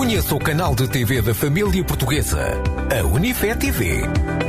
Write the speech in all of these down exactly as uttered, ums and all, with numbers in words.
Conheça o canal de T V da família portuguesa, a Unifé T V.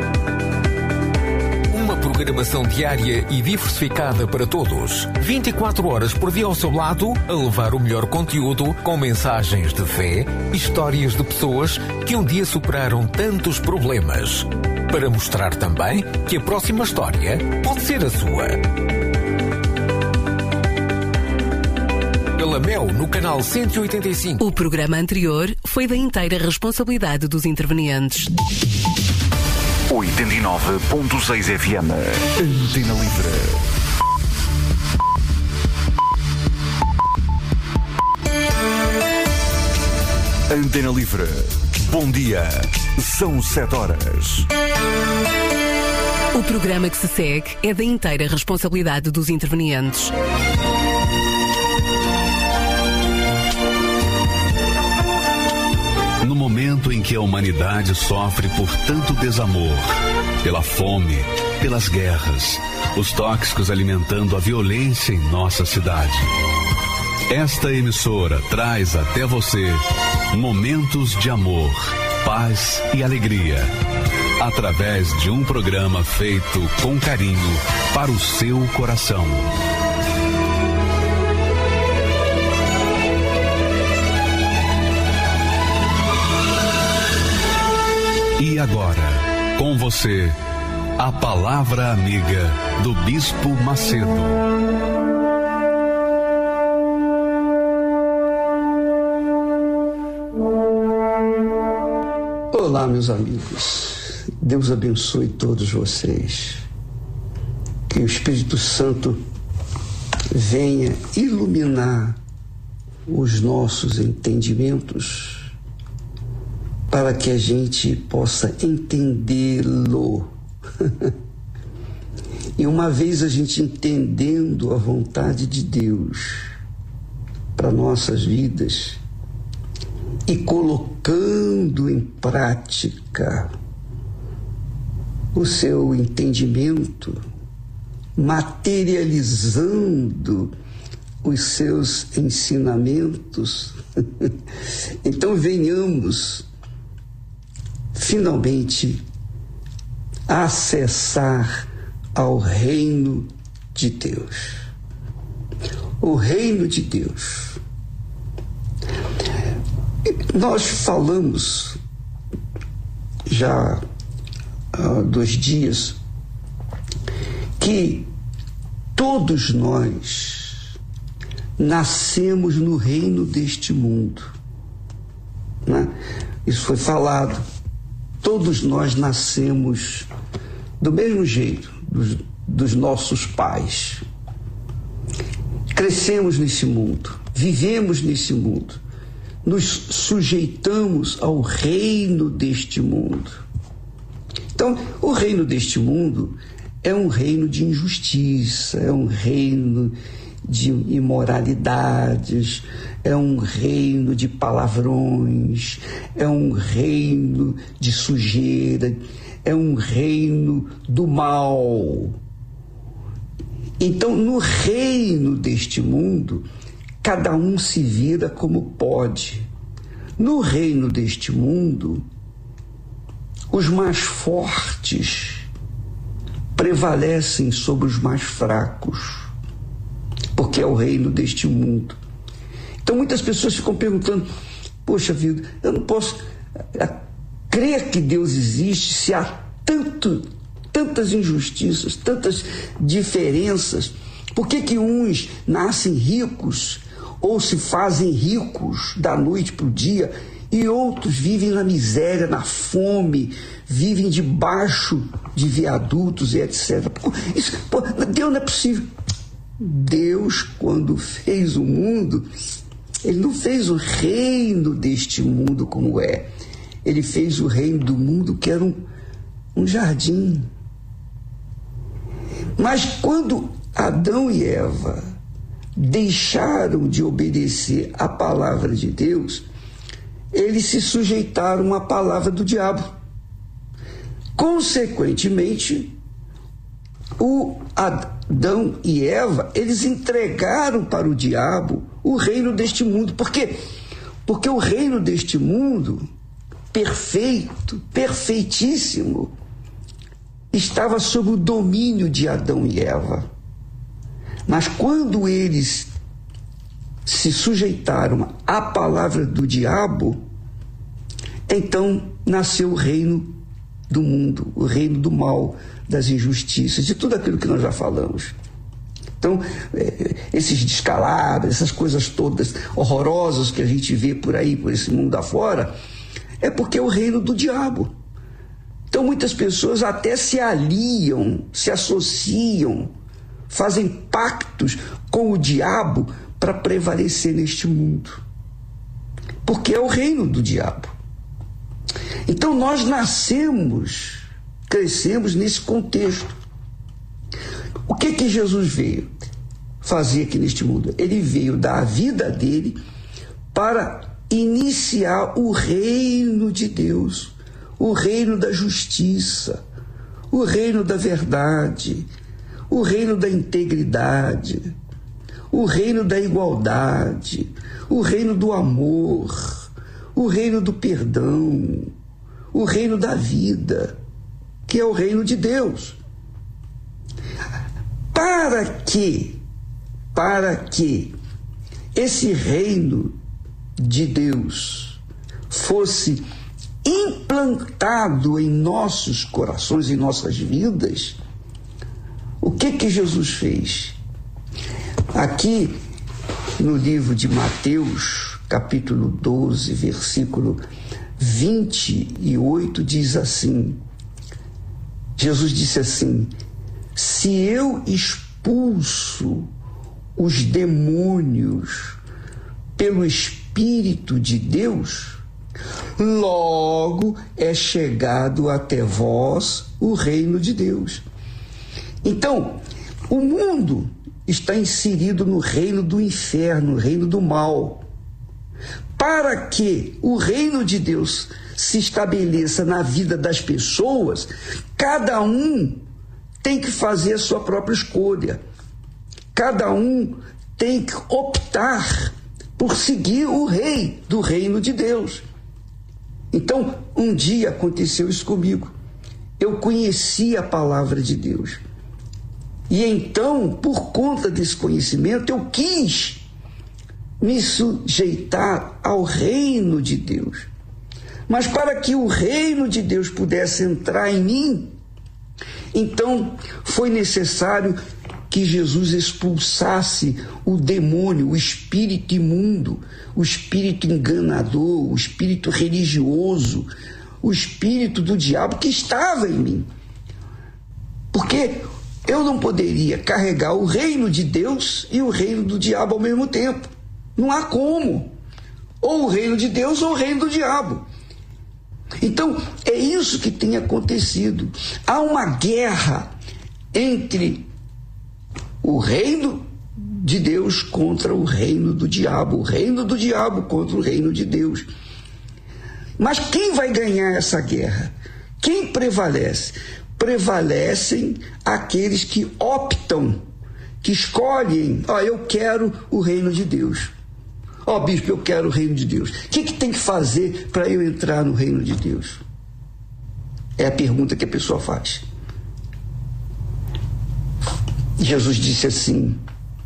Uma programação diária e diversificada para todos. vinte e quatro horas por dia ao seu lado, a levar o melhor conteúdo com mensagens de fé e histórias de pessoas que um dia superaram tantos problemas. Para mostrar também que a próxima história pode ser a sua. Pela Mel, no canal cento e oitenta e cinco. O programa anterior foi da inteira responsabilidade dos intervenientes. oitenta e nove ponto seis F M. Antena Livre. Antena Livre. Bom dia. São sete horas. O programa que se segue é da inteira responsabilidade dos intervenientes. No momento em que a humanidade sofre por tanto desamor, pela fome, pelas guerras, os tóxicos alimentando a violência em nossa cidade, esta emissora traz até você momentos de amor, paz e alegria, através de um programa feito com carinho para o seu coração. E agora, com você, a palavra amiga do Bispo Macedo. Olá, meus amigos. Deus abençoe todos vocês. Que o Espírito Santo venha iluminar os nossos entendimentos para que a gente possa entendê-lo. E uma vez a gente entendendo a vontade de Deus para nossas vidas e colocando em prática o seu entendimento, materializando os seus ensinamentos, então venhamos finalmente acessar ao reino de Deus. O reino de Deus. Nós falamos já há dois dias que todos nós nascemos no reino deste mundo, né? Isso foi falado. Todos nós nascemos do mesmo jeito dos, dos nossos pais. Crescemos nesse mundo, vivemos nesse mundo, nos sujeitamos ao reino deste mundo. Então, o reino deste mundo é um reino de injustiça, é um reino de imoralidades, é um reino de palavrões, é um reino de sujeira, é um reino do mal. Então, no reino deste mundo, cada um se vira como pode. No reino deste mundo, os mais fortes prevalecem sobre os mais fracos, porque é o reino deste mundo. Então muitas pessoas ficam perguntando, poxa vida, eu não posso crer que Deus existe se há tanto, tantas injustiças, tantas diferenças. Por que que uns nascem ricos ou se fazem ricos da noite para o dia e outros vivem na miséria, na fome, vivem debaixo de viadutos e etcétera. Isso, pô, Deus não é possível. Deus, quando fez o mundo, Ele não fez o reino deste mundo como é. Ele fez o reino do mundo que era um, um jardim. Mas quando Adão e Eva deixaram de obedecer à palavra de Deus, eles se sujeitaram à palavra do diabo. Consequentemente, o Adão e Eva, eles entregaram para o diabo o reino deste mundo. Por quê? Porque o reino deste mundo, perfeito, perfeitíssimo, estava sob o domínio de Adão e Eva. Mas quando eles se sujeitaram à palavra do diabo, então nasceu o reino do mundo, o reino do mal, das injustiças, de tudo aquilo que nós já falamos. Então, esses descalabros, essas coisas todas horrorosas que a gente vê por aí, por esse mundo afora, é porque é o reino do diabo. Então, muitas pessoas até se aliam, se associam, fazem pactos com o diabo para prevalecer neste mundo. Porque é o reino do diabo. Então, nós nascemos, crescemos nesse contexto. O que que Jesus veio fazer aqui neste mundo? Ele veio dar a vida dele para iniciar o reino de Deus, o reino da justiça, o reino da verdade, o reino da integridade, o reino da igualdade, o reino do amor, o reino do perdão, o reino da vida, que é o reino de Deus. Para que, para que esse reino de Deus fosse implantado em nossos corações, em nossas vidas, o que que Jesus fez? Aqui no livro de Mateus, capítulo doze, versículo vinte e oito, diz assim, Jesus disse assim: se eu expulso os demônios pelo Espírito de Deus, logo é chegado até vós o reino de Deus. Então, o mundo está inserido no reino do inferno, no reino do mal. Para que o reino de Deus se estabeleça na vida das pessoas, cada um tem que fazer a sua própria escolha. Cada um tem que optar por seguir o rei do reino de Deus. Então, um dia aconteceu isso comigo. Eu conheci a palavra de Deus. E então, por conta desse conhecimento, eu quis me sujeitar ao reino de Deus. Mas para que o reino de Deus pudesse entrar em mim, então foi necessário que Jesus expulsasse o demônio, o espírito imundo, o espírito enganador, o espírito religioso, o espírito do diabo que estava em mim. Porque eu não poderia carregar o reino de Deus e o reino do diabo ao mesmo tempo. Não há como. Ou o reino de Deus ou o reino do diabo. Então, é isso que tem acontecido. Há uma guerra entre o reino de Deus contra o reino do diabo, o reino do diabo contra o reino de Deus. Mas quem vai ganhar essa guerra? Quem prevalece? Prevalecem aqueles que optam, que escolhem, ó, oh, eu quero o reino de Deus. Ó, oh, bispo, eu quero o reino de Deus. O que, que tem que fazer para eu entrar no reino de Deus? É a pergunta que a pessoa faz. Jesus disse assim: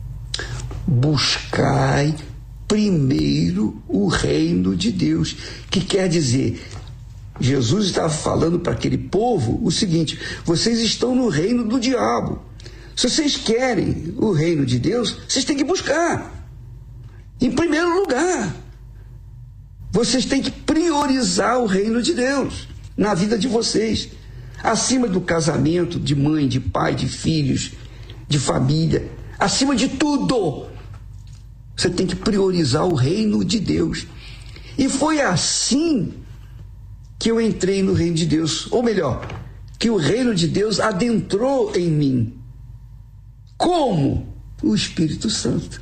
buscai primeiro o reino de Deus. Que quer dizer, Jesus estava falando para aquele povo o seguinte: vocês estão no reino do diabo. Se vocês querem o reino de Deus, vocês têm que buscar. Em primeiro lugar, vocês têm que priorizar o reino de Deus na vida de vocês, acima do casamento, de mãe, de pai, de filhos, de família, acima de tudo. Você tem que priorizar o reino de Deus. E foi assim que eu entrei no reino de Deus, ou melhor, que o reino de Deus adentrou em mim. Como? O Espírito Santo.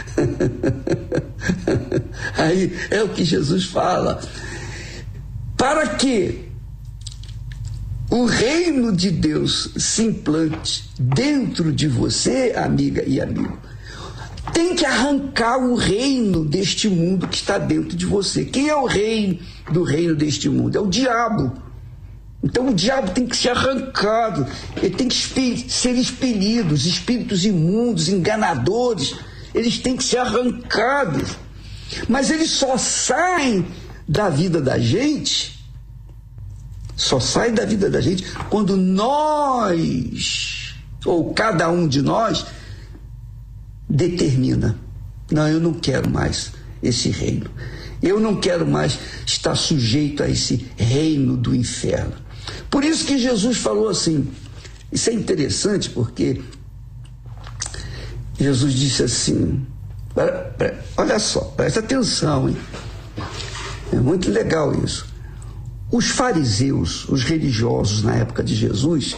Aí é o que Jesus fala. Para que o reino de Deus se implante dentro de você, amiga e amigo, tem que arrancar o reino deste mundo que está dentro de você. Quem é o rei do reino deste mundo? É o diabo. Então o diabo tem que ser arrancado, ele tem que ser expelido. Os espíritos imundos, enganadores, eles têm que ser arrancados. Mas eles só saem da vida da gente, só saem da vida da gente quando nós, ou cada um de nós, determina: não, eu não quero mais esse reino. Eu não quero mais estar sujeito a esse reino do inferno. Por isso que Jesus falou assim. Isso é interessante porque Jesus disse assim, olha só, presta atenção, hein? É muito legal isso. Os fariseus, os religiosos na época de Jesus,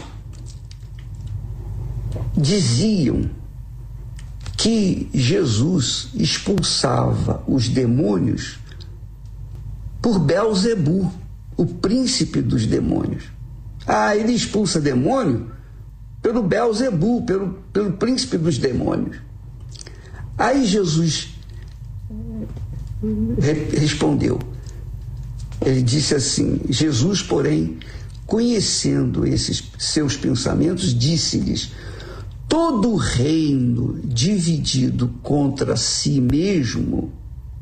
diziam que Jesus expulsava os demônios por Belzebu, o príncipe dos demônios. Ah, ele expulsa demônio pelo Belzebu, pelo, pelo príncipe dos demônios. Aí Jesus re- respondeu. Ele disse assim, Jesus, porém, conhecendo esses seus pensamentos, disse-lhes: todo reino dividido contra si mesmo,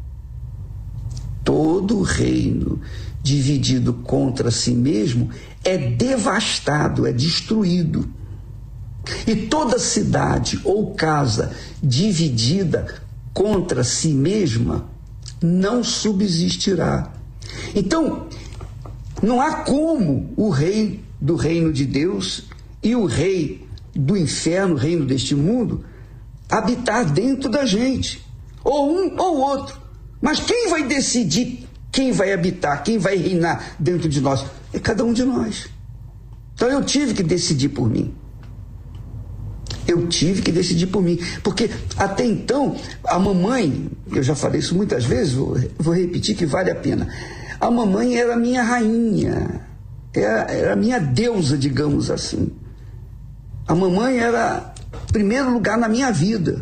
todo reino dividido contra si mesmo é devastado, é destruído. E toda cidade ou casa dividida contra si mesma não subsistirá. Então, não há como o rei do reino de Deus e o rei do inferno, reino deste mundo, habitar dentro da gente, ou um ou outro. Mas quem vai decidir quem vai habitar, quem vai reinar dentro de nós? É cada um de nós. Então eu tive que decidir por mim. Eu tive que decidir por mim, porque até então a mamãe, eu já falei isso muitas vezes, vou, vou repetir que vale a pena. A mamãe era minha rainha, era, era minha deusa, digamos assim. A mamãe era primeiro lugar na minha vida.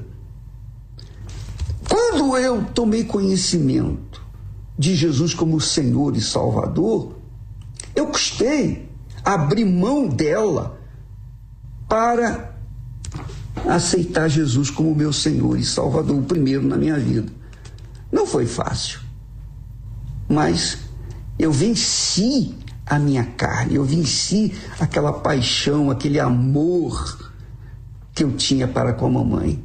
Quando eu tomei conhecimento de Jesus como Senhor e Salvador, eu custei abrir mão dela para aceitar Jesus como meu Senhor e Salvador, o primeiro na minha vida. Não foi fácil, mas eu venci a minha carne, eu venci aquela paixão, aquele amor que eu tinha para com a mamãe.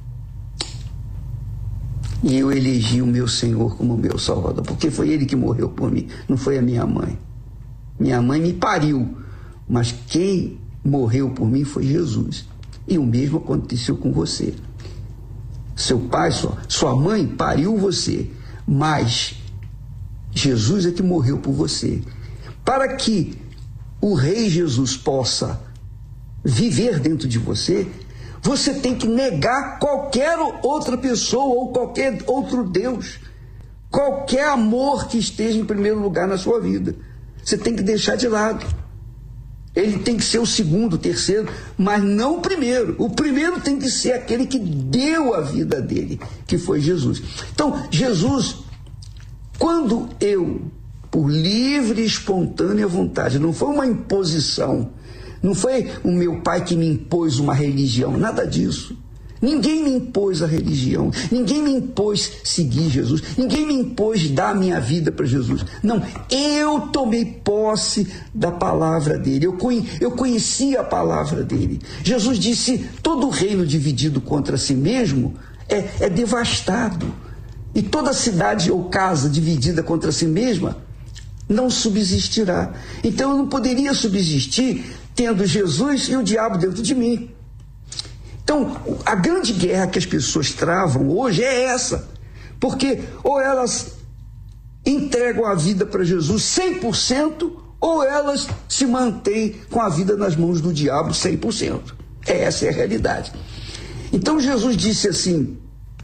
E eu elegi o meu Senhor como meu Salvador, porque foi Ele que morreu por mim, não foi a minha mãe. Minha mãe me pariu, mas quem morreu por mim foi Jesus. E o mesmo aconteceu com você. Seu pai, sua, sua mãe pariu você, mas Jesus é que morreu por você. Para que o Rei Jesus possa viver dentro de você, você tem que negar qualquer outra pessoa ou qualquer outro Deus, qualquer amor que esteja em primeiro lugar na sua vida. Você tem que deixar de lado. Ele tem que ser o segundo, o terceiro, mas não o primeiro. O primeiro tem que ser aquele que deu a vida dele, que foi Jesus. Então, Jesus, quando eu, por livre e espontânea vontade, não foi uma imposição, não foi o meu pai que me impôs uma religião, nada disso. Ninguém me impôs a religião, ninguém me impôs seguir Jesus, ninguém me impôs dar a minha vida para Jesus. Não, eu tomei posse da palavra dele, eu, conhe, eu conheci a palavra dele. Jesus disse, todo reino dividido contra si mesmo é, é devastado. E toda cidade ou casa dividida contra si mesma não subsistirá. Então eu não poderia subsistir tendo Jesus e o diabo dentro de mim. Então, a grande guerra que as pessoas travam hoje é essa, porque ou elas entregam a vida para Jesus cem por cento, ou elas se mantêm com a vida nas mãos do diabo cem por cento. Essa é a realidade. Então Jesus disse assim,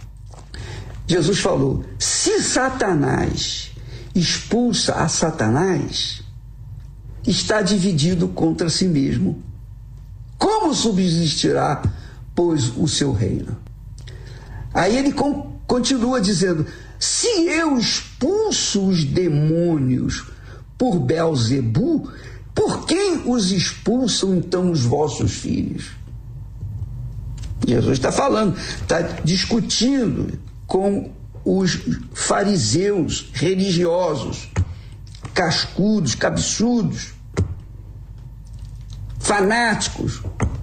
Jesus falou, se Satanás expulsa a Satanás, está dividido contra si mesmo. Como subsistirá, pois, o seu reino? Aí ele com, continua dizendo: se eu expulso os demônios por Beelzebu, por quem os expulsam então os vossos filhos? Jesus está falando, está discutindo com os fariseus religiosos, cascudos, cabeçudos, fanáticos.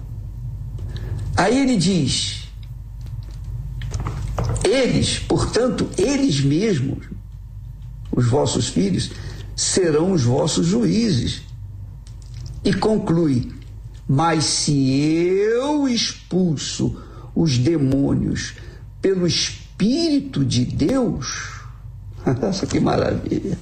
Aí ele diz: eles, portanto, eles mesmos, os vossos filhos, serão os vossos juízes. E conclui: mas se eu expulso os demônios pelo Espírito de Deus, nossa, que maravilha!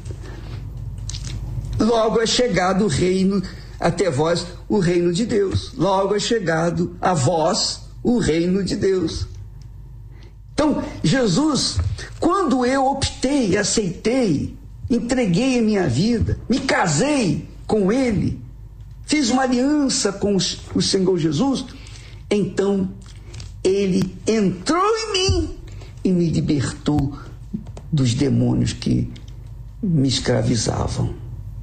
Logo é chegado o reino até vós, o reino de Deus. Logo é chegado a vós o reino de Deus. Então, Jesus, quando eu optei, aceitei, entreguei a minha vida, me casei com Ele, fiz uma aliança com o Senhor Jesus, então Ele entrou em mim e me libertou dos demônios que me escravizavam.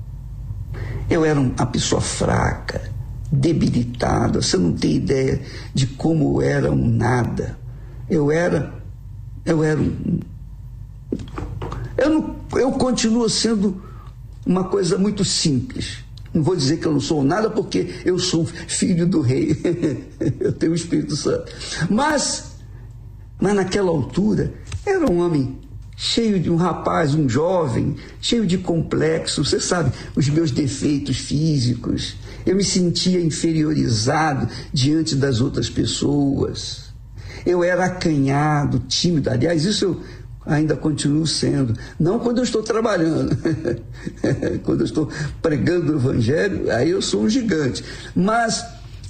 Eu era uma pessoa fraca, debilitada, você não tem ideia de como eu era um nada. Eu era, eu era um... Eu, não, eu continuo sendo uma coisa muito simples. Não vou dizer que eu não sou nada, porque eu sou filho do rei. Eu tenho o Espírito Santo. Mas, mas naquela altura, era um homem cheio de um rapaz, um jovem, cheio de complexo. Você sabe, os meus defeitos físicos. Eu me sentia inferiorizado diante das outras pessoas. Eu era acanhado, tímido. Aliás, isso eu ainda continuo sendo. Não quando eu estou trabalhando. Quando eu estou pregando o Evangelho, aí eu sou um gigante. Mas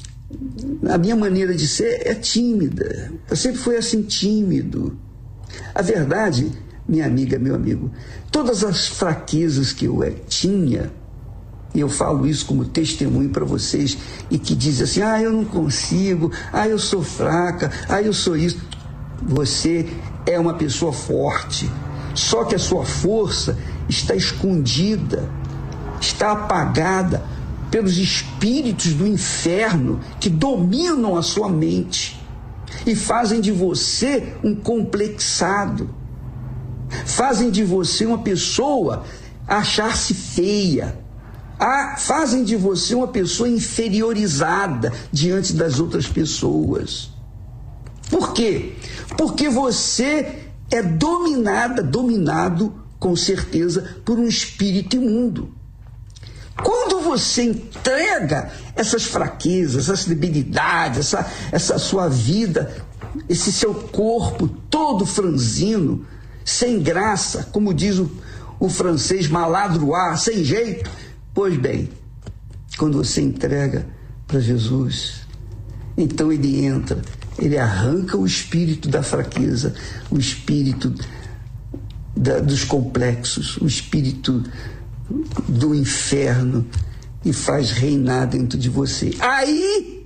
a minha maneira de ser é tímida. Eu sempre fui assim, tímido. A verdade, minha amiga, meu amigo, todas as fraquezas que eu tinha, e eu falo isso como testemunho para vocês, e que dizem assim: ah, eu não consigo, ah, eu sou fraca, ah, eu sou isso. Você é uma pessoa forte, só que a sua força está escondida, está apagada pelos espíritos do inferno que dominam a sua mente e fazem de você um complexado, fazem de você uma pessoa achar-se feia, ah, fazem de você uma pessoa inferiorizada diante das outras pessoas. Por quê? Porque você é dominada, dominado, com certeza, por um espírito imundo. Quando você entrega essas fraquezas, essas debilidades, essa, essa sua vida, esse seu corpo todo franzino, sem graça, como diz o, o francês, maladroit, sem jeito, pois bem, quando você entrega para Jesus, então Ele entra, Ele arranca o espírito da fraqueza, o espírito da, dos complexos, o espírito do inferno, e faz reinar dentro de você. Aí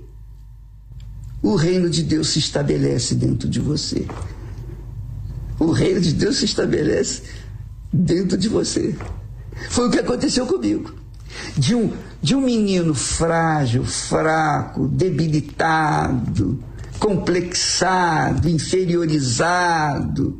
o reino de Deus se estabelece dentro de você. O reino de Deus se estabelece dentro de você. Foi o que aconteceu comigo. De um, de um menino frágil, fraco, debilitado, complexado, inferiorizado.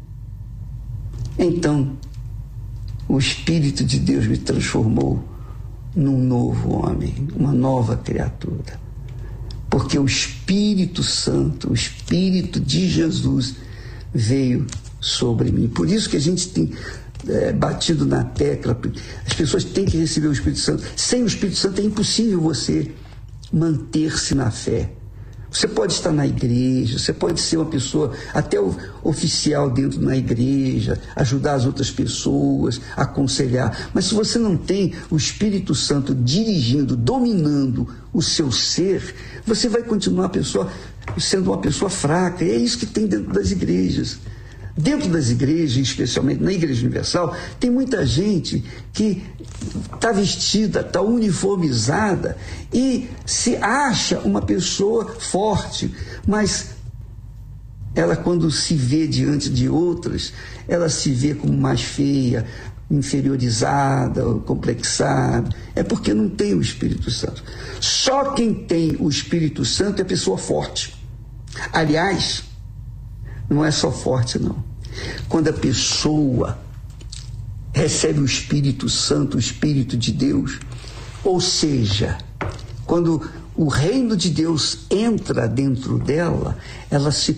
Então, o Espírito de Deus me transformou num novo homem, uma nova criatura. Porque o Espírito Santo, o Espírito de Jesus veio sobre mim. Por isso que a gente tem é, batido na tecla, as pessoas têm que receber o Espírito Santo. Sem o Espírito Santo é impossível você manter-se na fé. Você pode estar na igreja, você pode ser uma pessoa até oficial dentro da igreja, ajudar as outras pessoas, aconselhar. Mas se você não tem o Espírito Santo dirigindo, dominando o seu ser, você vai continuar a pessoa, sendo uma pessoa fraca. E é isso que tem dentro das igrejas. Dentro das igrejas, especialmente na Igreja Universal, tem muita gente que está vestida, está uniformizada e se acha uma pessoa forte, mas ela, quando se vê diante de outras, ela se vê como mais feia, inferiorizada, complexada. É porque não tem o Espírito Santo. Só quem tem o Espírito Santo é pessoa forte. Aliás, não é só forte, não. Quando a pessoa recebe o Espírito Santo, o Espírito de Deus, ou seja, quando o reino de Deus entra dentro dela, ela se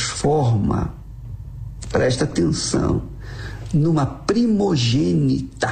transforma, presta atenção, numa primogênita.